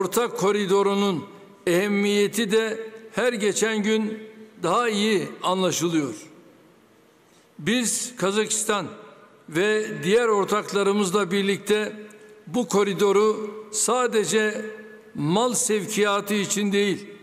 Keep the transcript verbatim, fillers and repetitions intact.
Ortak koridorunun ehemmiyeti de her geçen gün daha iyi anlaşılıyor. Biz Kazakistan ve diğer ortaklarımızla birlikte bu koridoru sadece mal sevkiyatı için değil,